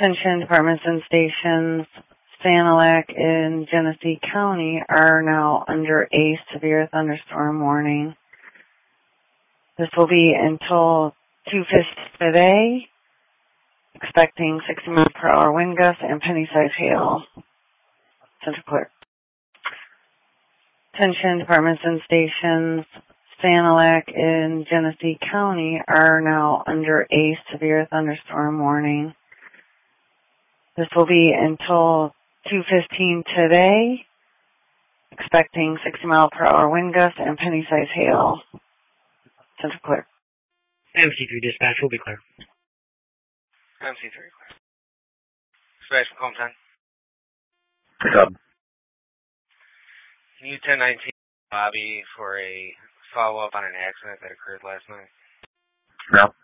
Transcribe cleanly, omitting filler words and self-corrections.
Attention departments and stations. Sanilac and Genesee County are now under a severe thunderstorm warning. This will be until 2:50 today. Expecting 60 miles per hour wind gusts and penny-sized hail. Central Clerk. Attention departments and stations. Sanilac and Genesee County are now under a severe thunderstorm warning. This will be until 2:15 today. Expecting 60 mile per hour wind gusts and penny-sized hail. Central Clear. MC3 dispatch will be clear. MC3 clear. Dispatch from Home 10. Pick up. Can you 1019 lobby for a follow-up on an accident that occurred last night? No.